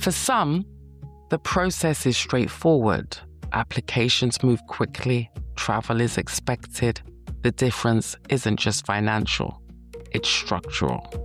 For some, the process is straightforward. Applications move quickly, travel is expected. The difference isn't just financial, it's structural.